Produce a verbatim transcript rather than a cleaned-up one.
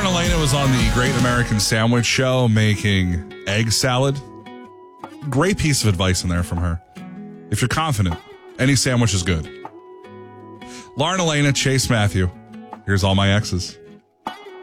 Lauren Elena was on the Great American Sandwich Show making egg salad. Great piece of advice in there from her. If you're confident, any sandwich is good. Lauren Elena, Chase Matthew. Here's All My Exes.